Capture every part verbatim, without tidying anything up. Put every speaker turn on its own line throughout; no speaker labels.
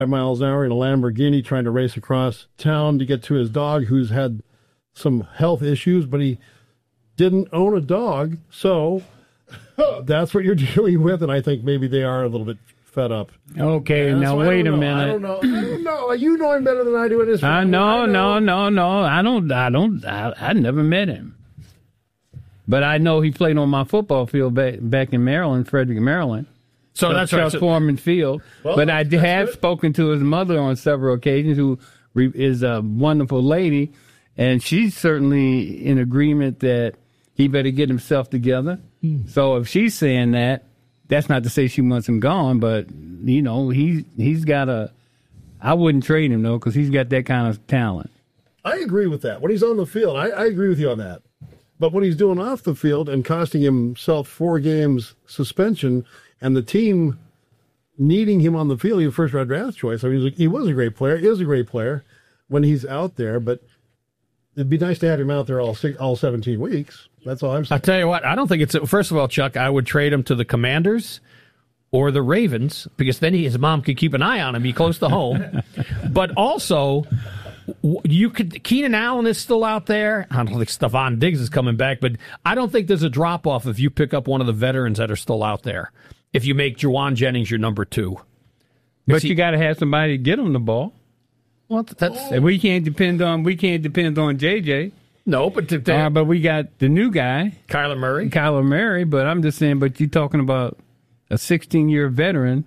miles an hour in a Lamborghini trying to race across town to get to his dog who's had some health issues, but he didn't own a dog. So that's what you're dealing with. And I think maybe they are a little bit fed up.
Okay,
and
now
so
wait a
know.
minute.
I don't know. I don't know. You know him better than I do in this.
Uh, no, no, no, no. I don't. I don't. I, I never met him. But I know he played on my football field back, back in Maryland, Frederick, Maryland.
So that's right.
South Foreman Field.
Well,
but I have
good.
spoken to his mother on several occasions, who re- is a wonderful lady, and she's certainly in agreement that he better get himself together. Hmm. So if she's saying that, that's not to say she wants him gone, but you know he he's got a. I wouldn't trade him though, because he's got that kind of talent.
I agree with that. When he's on the field, I, I agree with you on that. But what he's doing off the field and costing himself four games suspension, and the team needing him on the field, he's a first-round draft choice. I mean, he was, a, he was a great player, is a great player when he's out there, but it'd be nice to have him out there all six, all seventeen weeks. That's all I'm saying.
I'll tell you what, I don't think it's... First of all, Chuck, I would trade him to the Commanders or the Ravens, because then he, his mom could keep an eye on him, be close to home. But also... You could. Keenan Allen is still out there. I don't think Stephon Diggs is coming back, but I don't think there's a drop off if you pick up one of the veterans that are still out there. If you make Juwan Jennings your number two,
But
he,
you got to have somebody to get him the ball.
Well, that's
And we can't depend on we can't depend on J J.
no, but to, to,
Uh, but we got the new guy,
Kyler Murray.
Kyler Murray. But I'm just saying. But you're talking about a sixteen-year veteran.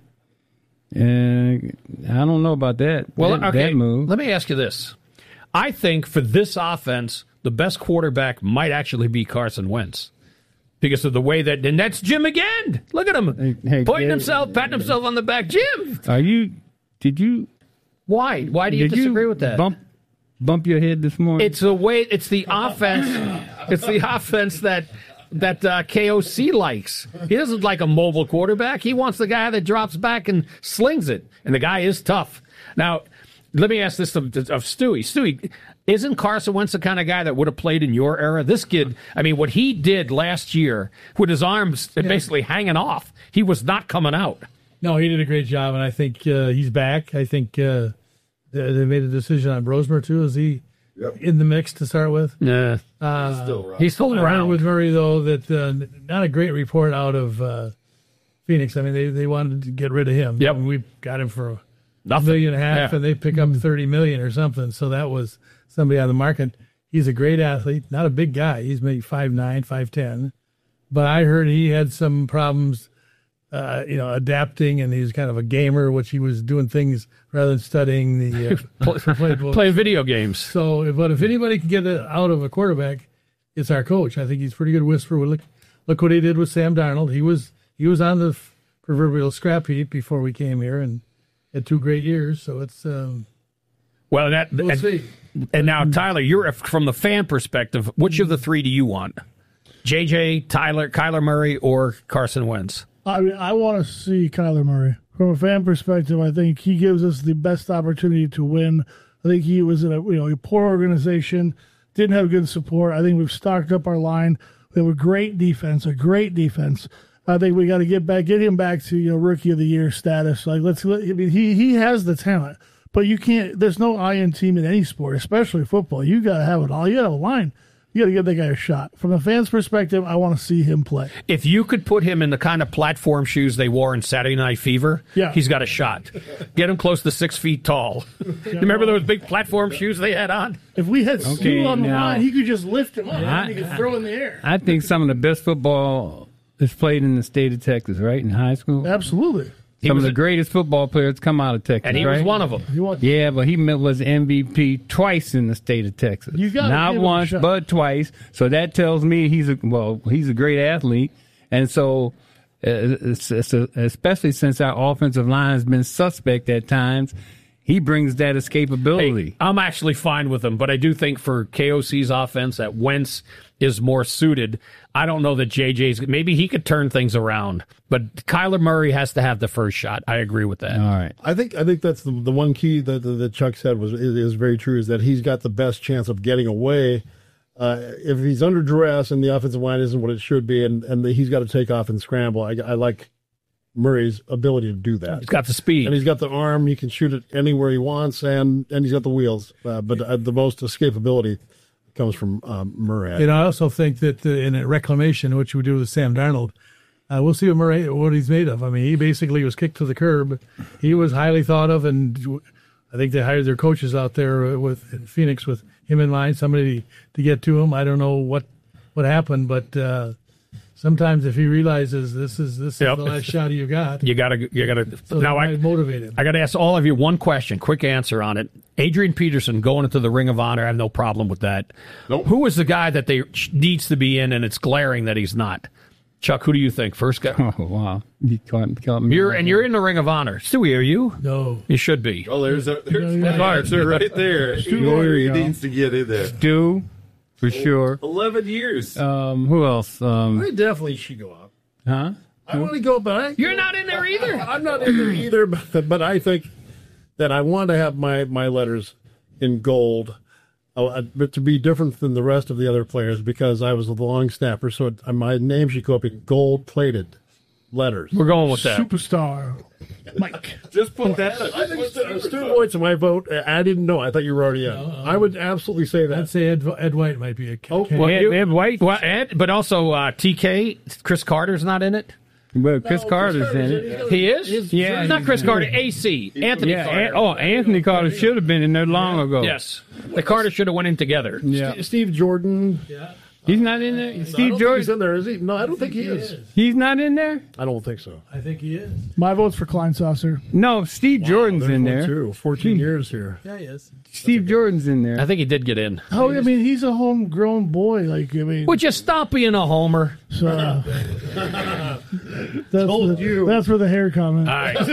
And I don't know about that.
Well,
that,
okay.
that move.
Let me ask you this: I think for this offense, the best quarterback might actually be Carson Wentz. Because of the way that, and that's Jim again. Look at him
Hey, hey,
pointing
yeah,
himself, patting himself on the back. Jim,
Are you? Did you?
why? Why do you
did
disagree
you
with that?
Bump, bump your head this morning.
It's the way. It's the offense. It's the offense that that uh, K O C likes. He doesn't like a mobile quarterback. He wants the guy that drops back and slings it. And the guy is tough. Now, let me ask this of, of Stewie. Stewie, isn't Carson Wentz the kind of guy that would have played in your era? This kid, I mean, what he did last year with his arms
Yeah.
basically hanging off, he was not coming out.
No, he did a great job, and I think uh, he's back. I think uh, they, they made a decision on Rosemer, too. Is he yep. in the mix to start with?
Yeah.
Uh,
he's still around. He's still
I
around.
heard with Murray, though, that uh, not a great report out of uh, Phoenix. I mean, they, they wanted to get rid of him.
Yep.
I mean, we got him for a
Nothing.
million and a half,
Yeah.
and they pick up thirty million or something. So that was somebody on the market. He's a great athlete, not a big guy. He's maybe five nine, five ten. But I heard he had some problems, uh, you know, adapting, and he was kind of a gamer, which he was doing things rather than studying the uh, playbook.
Playing video games.
So, but if anybody can get it out of a quarterback, it's our coach. I think he's a pretty good whisperer. Look, look what he did with Sam Darnold. He was he was on the proverbial scrap heap before we came here, and had two great years. So it's um,
well, that
we'll
and,
see.
And now, Tyler, you're from the fan perspective. Which of the three do you want? J J, Tyler, Kyler Murray, or Carson Wentz?
I mean, I want to see Kyler Murray. From a fan perspective, I think he gives us the best opportunity to win. I think he was in a you know a poor organization, didn't have good support. I think we've stocked up our line. We have a great defense, a great defense. I think we got to get back, get him back to you know rookie of the year status. Like let's, I mean, he he has the talent, but you can't. There's no I-in team in any sport, especially football. You got to have it all. You got to have a line. You got to give that guy a shot. From a fan's perspective, I want to see him play.
If you could put him in the kind of platform shoes they wore in Saturday Night Fever,
yeah.
he's got a shot. Get him close to six feet tall. You remember those big platform shoes they had on?
If we had
Okay,
Stu on the
now-
line, he could just lift him up
I-
and he could throw in the air.
I think some of the best football is played in the state of Texas, right? In high school.
Absolutely.
He
Some of
was
the
a-
greatest football players come out of Texas,
And he
right?
was one of them.
He won.
Yeah, but he was M V P twice in the state of Texas.
You gotta
Not
give him a
once,
shot.
but twice. So that tells me he's a well, he's a great athlete, and so uh, it's, it's a, especially since our offensive line has been suspect at times, he brings that escapability.
Hey, I'm actually fine with him, but I do think for K O C's offense that Wentz is more suited. I don't know that J J's maybe he could turn things around, but Kyler Murray has to have the first shot. I agree with that.
All right.
I think I think that's the the one key that that Chuck said was is, is very true, is that he's got the best chance of getting away uh, if he's under duress and the offensive line isn't what it should be, and and the, he's got to take off and scramble. I, I like Murray's ability to do that.
He's got the speed.
And he's got the arm. He can shoot it anywhere he wants, and, and he's got the wheels. Uh, but uh, the most escapability comes from um, Murray.
And I also think that uh, in a reclamation, which we do with Sam Darnold, uh, we'll see what Murray, what he's made of. I mean, he basically was kicked to the curb. He was highly thought of, and I think they hired their coaches out there with Phoenix with him in mind, somebody to get to him. I don't know what, what happened, but uh, sometimes if he realizes this is this
Yep.
is the last shot you got,
You got to, you got to.
so
now
that
I,
might motivate him.
I got to ask all of you one question, quick answer on it. Adrian Peterson going into the Ring of Honor, I have no problem with that.
Nope.
Who is the guy that they needs to be in, and it's glaring that he's not? Chuck, who do you think? First guy.
Oh wow! You caught, caught me.
You're and you're in the Ring of Honor. Stewie, are you?
No.
You should be.
Oh, there's a, there's
Yeah,
my
yeah.
answer right there.
There you
He
go.
needs to get in there.
Stu, for sure.
Eleven years.
Um, who else? Um,
I definitely should go up.
huh?
I want to go, but I,
You're not in there either.
I'm not in there either. But, but I think that I want to have my, my letters in gold, uh, but to be different than the rest of the other players because I was a long snapper. So it, my name should go up in gold plated letters.
We're going with that.
Superstar. Mike.
Just put that.
I think Stu, Stu Voigt's my vote. I didn't know. I thought you were already in. I would absolutely say that.
I'd say Ed, Ed White might be a
Oh,
candidate.
Well,
Ed,
you-
Ed White.
Well, Ed, but also uh, T K. Chris Carter's not in it.
Well, Chris
No,
Carter's in
Carter's
it.
in
He is.
Yeah,
not
he's-
Chris Carter. A C. Anthony
Yeah.
Carter.
An- oh, Anthony Carter should have been in there long ago.
Yes, the Carter should have went in together.
Yeah.
Steve Jordan.
He's not in there.
I don't
Steve
think he's
George.
in there, is he? No, I don't think he is.
He's not in there.
I don't think so.
I think he is.
My vote's for Klein Saucer.
No, Steve Jordan's
There's
in
one,
there.
too. fourteen years here.
Yeah, he is.
Steve Jordan's in there.
I think he did get in.
Oh, I mean, he's a homegrown boy. Like, I mean,
Would you stop being a homer?
so, uh, that's,
Told
the,
you.
that's where the hair comment.
All right.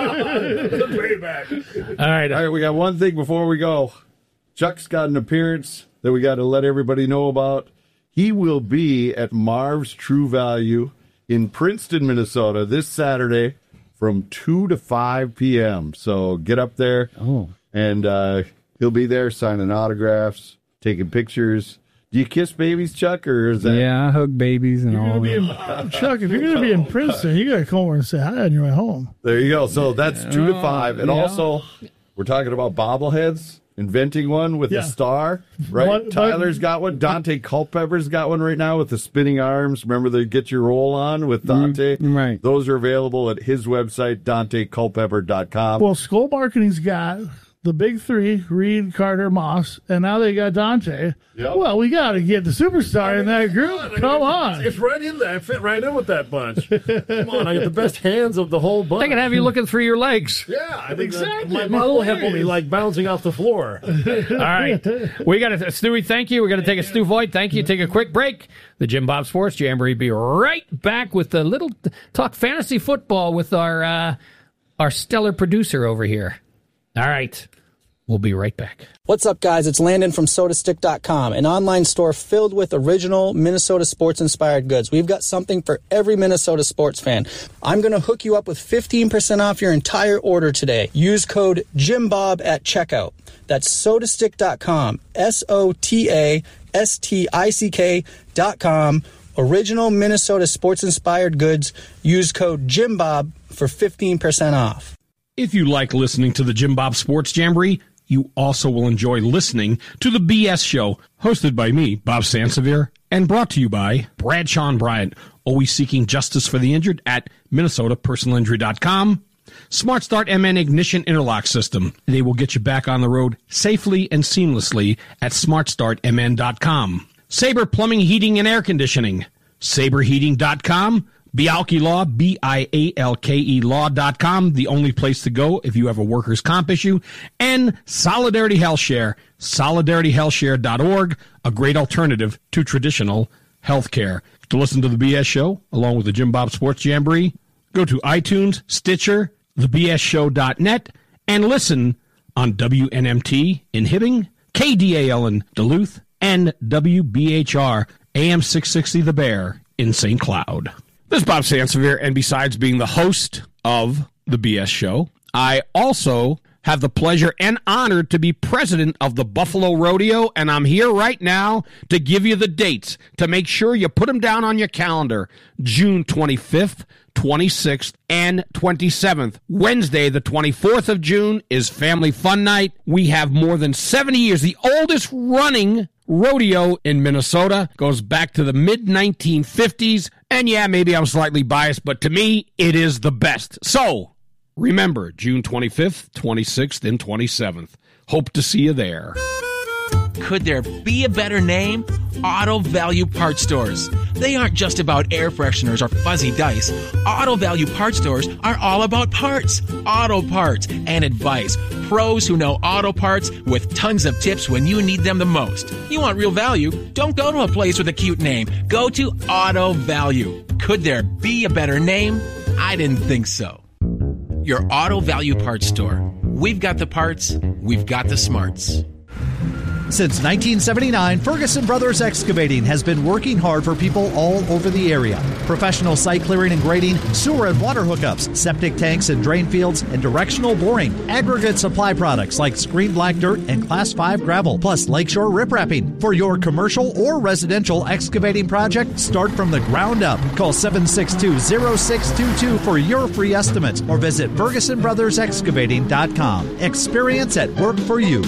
Way back.
All right.
All right, we got one thing before we go. Chuck's got an appearance that we got to let everybody know about. He will be at Marv's True Value in Princeton, Minnesota this Saturday from two to five p.m. So get up there,
Oh.
and uh, he'll be there signing autographs, taking pictures. Do you kiss babies, Chuck, or is that...
Yeah, I hug babies and
You're
all
gonna be
that.
in, Chuck, if you're going to be in Princeton, you got to come over and say hi on your way home.
There you go. So that's two to five. And
yeah.
also, we're talking about bobbleheads, inventing one with
Yeah.
a star, right?
But- but-
Tyler's got one. Dante Culpepper's got one right now with the spinning arms. Remember the Get Your Roll On with Dante?
Mm, right.
Those are available at his website, dante culpepper dot com.
Well, Skull Marketing's got the big three, Reed, Carter, Moss, and now they got Dante.
Yep.
Well, we got to get the superstar in that group. Come on.
It's right in there. I fit right in with that bunch. Come on, I got the best hands of the whole bunch.
They can have you looking through your legs.
Yeah, I think
Exactly.
that my model head will be like bouncing off the floor.
All right. We got to, Stewie, thank you. We're going to take a Stu Voigt. Thank you. Take a quick break. The Jim Bob Sports Jamboree be right back with a little talk fantasy football with our, uh, our stellar producer over here. All right. We'll be right back.
What's up, guys? It's Landon from soda stick dot com, an online store filled with original Minnesota sports-inspired goods. We've got something for every Minnesota sports fan. I'm going to hook you up with fifteen percent off your entire order today. Use code JimBob at checkout. That's soda stick dot com, S O T A S T I C K dot com. Original Minnesota sports-inspired goods. Use code JimBob for fifteen percent off.
If you like listening to the Jim Bob Sports Jamboree, you also will enjoy listening to the B S Show, hosted by me, Bob Sansevier, and brought to you by Bradshaw and Bryant, always seeking justice for the injured at minnesota personal injury dot com. Smart Start M N Ignition Interlock System. They will get you back on the road safely and seamlessly at smart start m n dot com. Sabre Plumbing, Heating, and Air Conditioning. sabre heating dot com. Bialke Law, B I A L K E Law dot com, the only place to go if you have a workers' comp issue. And Solidarity Health Share, solidarity health share dot org, a great alternative to traditional health care. To listen to the B S Show, along with the Jim Bob Sports Jamboree, go to iTunes, Stitcher, the b s show dot net, and listen on W N M T in Hibbing, K D A L in Duluth, and W B H R A M six sixty The Bear in Saint Cloud. This is Bob Sansevier, and besides being the host of the B S Show, I also have the pleasure and honor to be president of the Buffalo Rodeo, and I'm here right now to give you the dates to make sure you put them down on your calendar. June twenty-fifth, twenty-sixth, and twenty-seventh. Wednesday, the twenty-fourth of June, is Family Fun Night. We have more than seventy years, the oldest running rodeo in Minnesota. Goes back to the mid nineteen fifties. And yeah, maybe I'm slightly biased, but to me, it is the best. So, remember, June twenty-fifth, twenty-sixth, and twenty-seventh. Hope to see you there.
Could there be a better name? Auto Value Parts Stores. They aren't just about air fresheners or fuzzy dice. Auto Value Parts Stores are all about parts, auto parts, and advice. Pros who know auto parts with tons of tips when you need them the most. You want real value? Don't go to a place with a cute name. Go to Auto Value. Could there be a better name? I didn't think so. Your Auto Value Parts Store. We've got the parts, we've got the smarts.
Since nineteen seventy-nine, Ferguson Brothers Excavating has been working hard for people all over the area. Professional site clearing and grading, sewer and water hookups, septic tanks and drain fields, and directional boring. Aggregate supply products like screened black dirt and Class five gravel, plus lakeshore riprapping. For your commercial or residential excavating project, start from the ground up. Call seven six two, zero six two two for your free estimate or visit Ferguson Brothers Excavating dot com. Experience at work for you.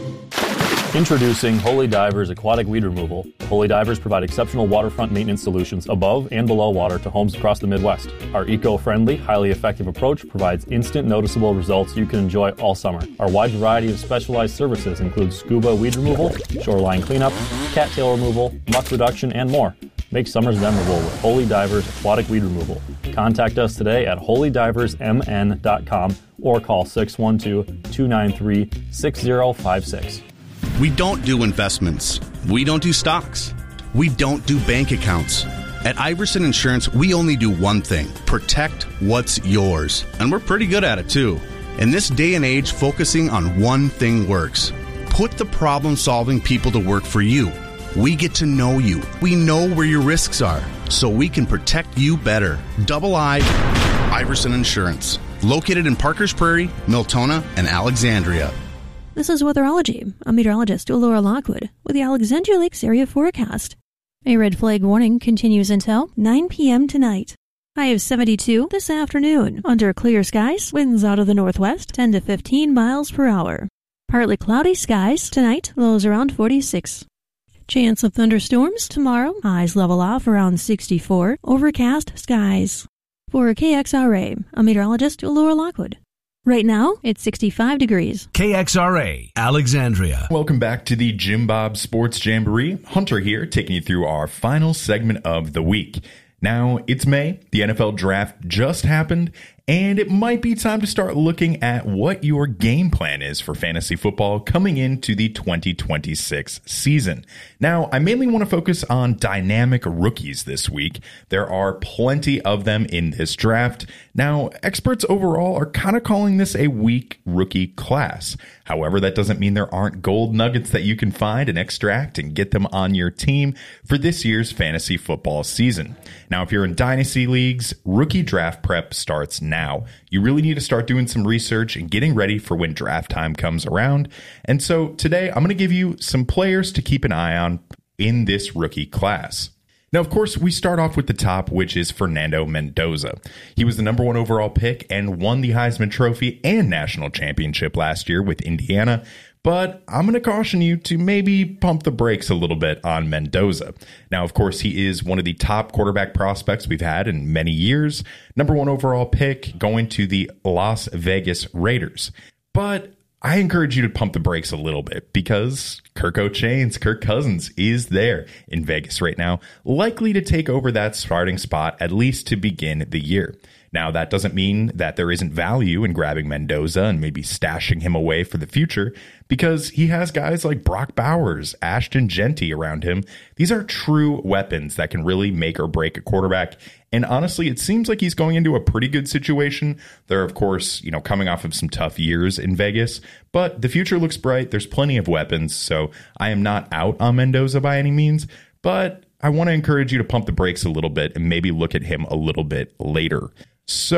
Introducing Holy Divers Aquatic Weed Removal. Holy Divers provide exceptional waterfront maintenance solutions above and below water to homes across the Midwest. Our eco-friendly, highly effective approach provides instant noticeable results you can enjoy all summer. Our wide variety of specialized services include scuba weed removal, shoreline cleanup, cattail removal, muck reduction, and more. Make summers memorable with Holy Divers Aquatic Weed Removal. Contact us today at holy divers m n dot com or call six one two, two nine three, six zero five six.
We don't do investments. We don't do stocks. We don't do bank accounts. At Iverson Insurance, we only do one thing: protect what's yours. And we're pretty good at it, too. In this day and age, focusing on one thing works. Put the problem-solving people to work for you. We get to know you. We know where your risks are, so we can protect you better. Double I, Iverson Insurance. Located in Parkers Prairie, Miltona, and Alexandria.
This is Weatherology. I'm meteorologist Laura Lockwood with the Alexandria Lakes area forecast. A red flag warning continues until nine p.m. tonight. High of seventy-two this afternoon. Under clear skies, winds out of the northwest, ten to fifteen miles per hour. Partly cloudy skies tonight, lows around forty-six. Chance of thunderstorms tomorrow, highs level off around sixty-four. Overcast skies. For K X R A, I'm meteorologist Laura Lockwood. Right now, it's sixty-five degrees.
K X R A, Alexandria. Welcome back to the Jim Bob Sports Jamboree. Hunter here, taking you through our final segment of the week. Now, it's May, the N F L draft just happened, and it might be time to start looking at what your game plan is for fantasy football coming into the twenty twenty-six season. Now, I mainly want to focus on dynamic rookies this week. There are plenty of them in this draft. Now, experts overall are kind of calling this a weak rookie class. However, that doesn't mean there aren't gold nuggets that you can find and extract and get them on your team for this year's fantasy football season. Now, if you're in dynasty leagues, rookie draft prep starts now. You really need to start doing some research and getting ready for when draft time comes around. And so today, I'm going to give you some players to keep an eye on in this rookie class. Now, of course, we start off with the top, which is Fernando Mendoza. He was the number one overall pick and won the Heisman Trophy and national championship last year with Indiana. But I'm going to caution you to maybe pump the brakes a little bit on Mendoza. Now, of course, he is one of the top quarterback prospects we've had in many years. Number one overall pick going to the Las Vegas Raiders. But I encourage you to pump the brakes a little bit because Kirk O'Chain's Kirk Cousins is there in Vegas right now, likely to take over that starting spot at least to begin the year. Now, that doesn't mean that there isn't value in grabbing Mendoza and maybe stashing him away for the future, because he has guys like Brock Bowers, Ashton Genty around him. These are true weapons that can really make or break a quarterback. And honestly, it seems like he's going into a pretty good situation. They're, of course, you know, coming off of some tough years in Vegas, but the future looks bright. There's plenty of weapons, so I am not out on Mendoza by any means, but I want to encourage you to pump the brakes a little bit and maybe look at him a little bit later. So,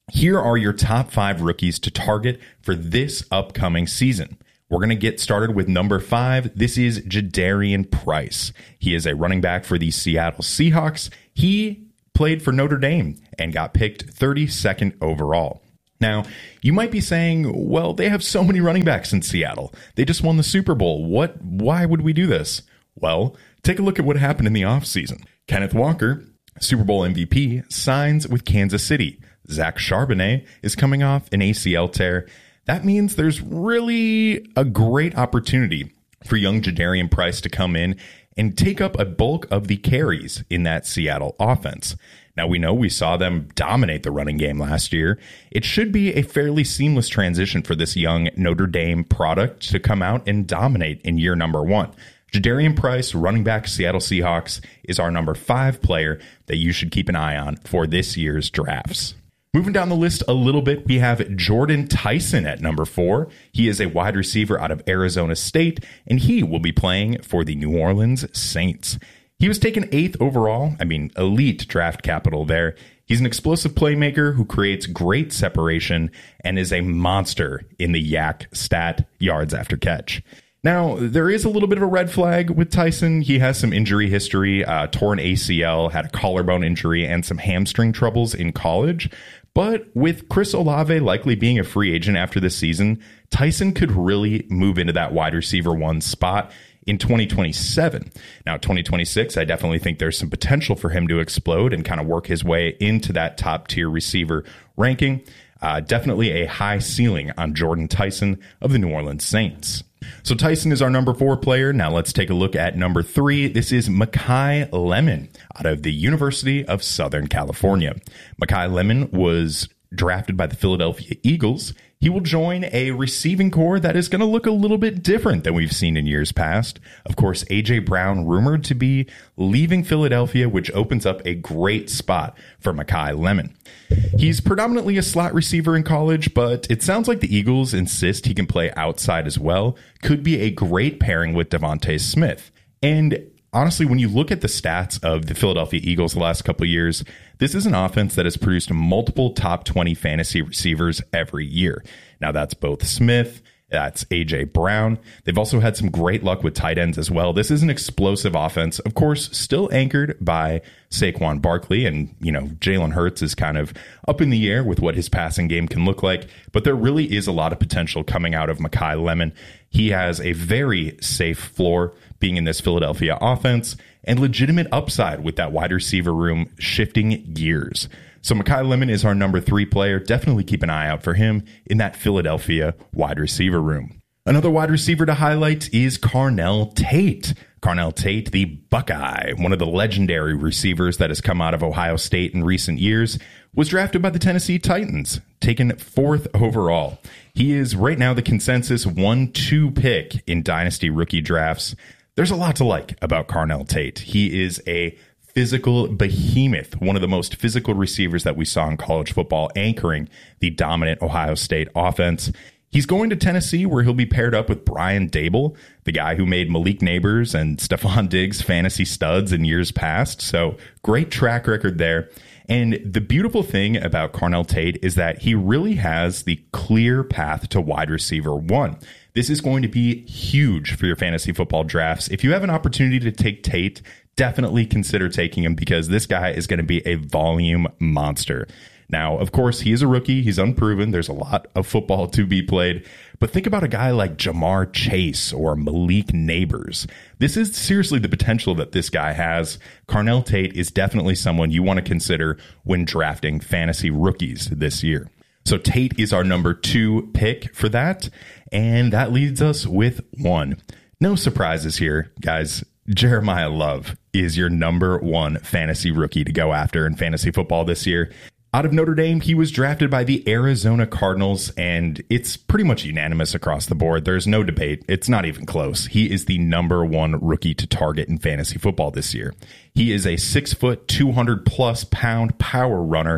Here are your top five rookies to target for this upcoming season. We're going to get started with number five. This is Jadarian Price. He is a running back for the Seattle Seahawks. He played for Notre Dame and got picked thirty-second overall. Now, you might be saying, well, they have so many running backs in Seattle. They just won the Super Bowl. What? Why would we do this? Well, take a look at what happened in the offseason. Kenneth Walker, Super Bowl M V P, signs with Kansas City. Zach Charbonnet is coming off an A C L tear. That means there's really a great opportunity for young Jadarian Price to come in and take up a bulk of the carries in that Seattle offense. Now, we know we saw them dominate the running game last year. It should be a fairly seamless transition for this young Notre Dame product to come out and dominate in year number one. Jadarian Price, running back Seattle Seahawks, is our number five player that you should keep an eye on for this year's drafts. Moving down the list a little bit, we have Jordan Tyson at number four. He is a wide receiver out of Arizona State, and he will be playing for the New Orleans Saints. He was taken eighth overall. I mean, elite draft capital there. He's an explosive playmaker who creates great separation and is a monster in the yak stat, yards after catch. Now, there is a little bit of a red flag with Tyson. He has some injury history, uh, torn A C L, had a collarbone injury, and some hamstring troubles in college. But with Chris Olave likely being a free agent after this season, Tyson could really move into that wide receiver one spot in twenty twenty-seven. Now, twenty twenty-six, I definitely think there's some potential for him to explode and kind of work his way into that top tier receiver ranking. Uh, definitely a high ceiling on Jordan Tyson of the New Orleans Saints. So Tyson is our number four player. Now let's take a look at number three. This is Makai Lemon out of the University of Southern California. Makai Lemon was drafted by the Philadelphia Eagles. He will join a receiving core that is going to look a little bit different than we've seen in years past. Of course, A J Brown rumored to be leaving Philadelphia, which opens up a great spot for Makai Lemon. He's predominantly a slot receiver in college, but it sounds like the Eagles insist he can play outside as well. Could be a great pairing with Devontae Smith. And honestly, when you look at the stats of the Philadelphia Eagles the last couple of years, this is an offense that has produced multiple top twenty fantasy receivers every year. Now, that's both Smith, that's A J Brown. They've also had some great luck with tight ends as well. This is an explosive offense, of course, still anchored by Saquon Barkley. And, you know, Jalen Hurts is kind of up in the air with what his passing game can look like. But there really is a lot of potential coming out of Makai Lemon. He has a very safe floor being in this Philadelphia offense and legitimate upside with that wide receiver room shifting gears. So Makai Lemon is our number three player. Definitely keep an eye out for him in that Philadelphia wide receiver room. Another wide receiver to highlight is Carnell Tate. Carnell Tate, the Buckeye, one of the legendary receivers that has come out of Ohio State in recent years, was drafted by the Tennessee Titans, taken fourth overall. He is right now the consensus one two pick in dynasty rookie drafts. There's a lot to like about Carnell Tate. He is a physical behemoth, one of the most physical receivers that we saw in college football, anchoring the dominant Ohio State offense. He's going to Tennessee, where he'll be paired up with Brian Dable, the guy who made Malik Neighbors and Stephon Diggs fantasy studs in years past. So great track record there. And the beautiful thing about Carnell Tate is that he really has the clear path to wide receiver one. This is going to be huge for your fantasy football drafts. If you have an opportunity to take Tate, definitely consider taking him, because this guy is going to be a volume monster. Now, of course, he is a rookie. He's unproven. There's a lot of football to be played. But think about a guy like Jamar Chase or Malik Neighbors. This is seriously the potential that this guy has. Carnell Tate is definitely someone you want to consider when drafting fantasy rookies this year. So Tate is our number two pick for that. And that leads us with one. No surprises here, guys. Jeremiah Love is your number one fantasy rookie to go after in fantasy football this year. Out of Notre Dame, he was drafted by the Arizona Cardinals, and it's pretty much unanimous across the board. There's no debate. It's not even close. He is the number one rookie to target in fantasy football this year. He is a six foot, two hundred plus pound power runner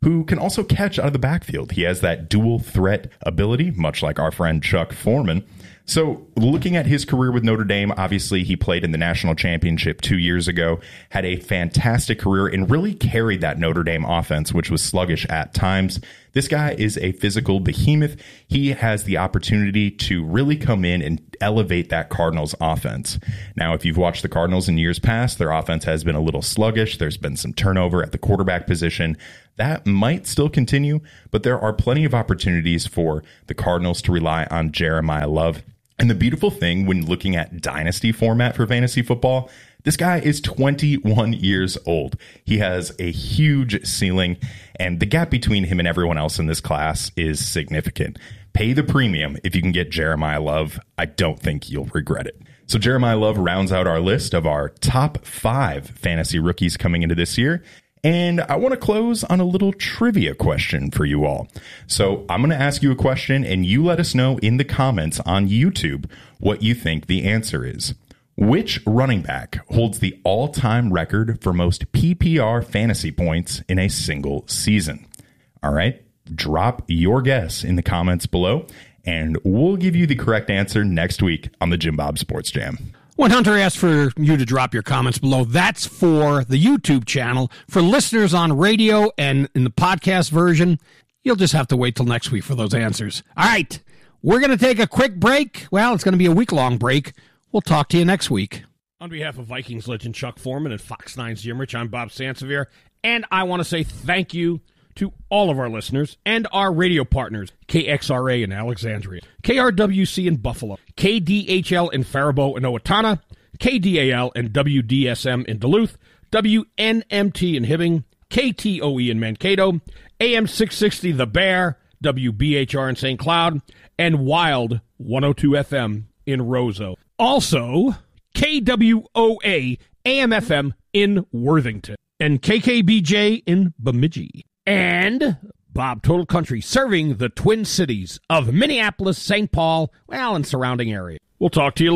who can also catch out of the backfield. He has that dual threat ability, much like our friend Chuck Foreman. So looking at his career with Notre Dame, obviously he played in the national championship two years ago, had a fantastic career, and really carried that Notre Dame offense, which was sluggish at times. This guy is a physical behemoth. He has the opportunity to really come in and elevate that Cardinals offense. Now, if you've watched the Cardinals in years past, their offense has been a little sluggish. There's been some turnover at the quarterback position. That might still continue, but there are plenty of opportunities for the Cardinals to rely on Jeremiah Love. And the beautiful thing when looking at dynasty format for fantasy football, this guy is twenty-one years old. He has a huge ceiling, and the gap between him and everyone else in this class is significant. Pay the premium if you can get Jeremiah Love. I don't think you'll regret it. So Jeremiah Love rounds out our list of our top five fantasy rookies coming into this year. And I want to close on a little trivia question for you all. So I'm going to ask you a question, and you let us know in the comments on YouTube what you think the answer is. Which running back holds the all-time record for most P P R fantasy points in a single season? All right, drop your guess in the comments below, and we'll give you the correct answer next week on the Jim Bob Sports Jam.
When Hunter asked for you to drop your comments below, that's for the YouTube channel. For listeners on radio and in the podcast version, you'll just have to wait till next week for those answers. All right, we're going to take a quick break. Well, it's going to be a week-long break. We'll talk to you next week. On behalf of Vikings legend Chuck Foreman and Fox nine's Jim Rich, I'm Bob Sansevier, and I want to say thank you to all of our listeners and our radio partners, K X R A in Alexandria, K R W C in Buffalo, K D H L in Faribault and Owatonna, K D A L and W D S M in Duluth, W N M T in Hibbing, K T O E in Mankato, A M six sixty The Bear, W B H R in Saint Cloud, and Wild one oh two F M in Roseau. Also, K W O A A M F M in Worthington, and K K B J in Bemidji. And Bob Total Country, serving the Twin Cities of Minneapolis, Saint Paul, well, and surrounding area. We'll talk to you later.